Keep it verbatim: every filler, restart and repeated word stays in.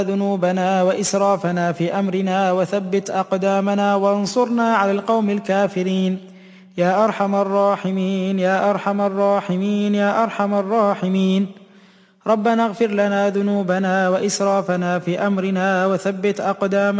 ذنوبنا وإسرافنا في أمرنا وثبت أقدامنا وانصرنا على القوم الكافرين يا أرحم الراحمين يا أرحم الراحمين يا أرحم الراحمين. ربنا اغفر لنا ذنوبنا وإسرافنا في أمرنا وثبت أقدامنا